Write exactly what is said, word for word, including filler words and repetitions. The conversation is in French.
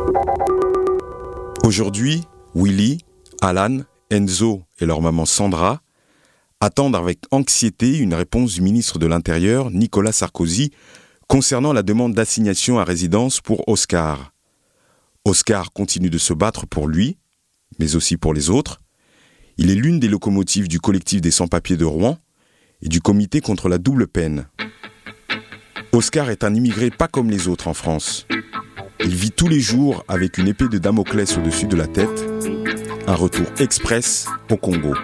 Aujourd'hui, Willy, Alan, Enzo et leur maman Sandra attendent avec anxiété une réponse du ministre de l'Intérieur, Nicolas Sarkozy, concernant la demande d'assignation à résidence pour Oscar. Oscar continue de se battre pour lui, mais aussi pour les autres. Il est l'une des locomotives du collectif des sans-papiers de Rouen et du comité contre la double peine. Oscar est un immigré pas comme les autres en France. Il vit tous les jours avec une épée de Damoclès au-dessus de la tête, un retour express au Congo.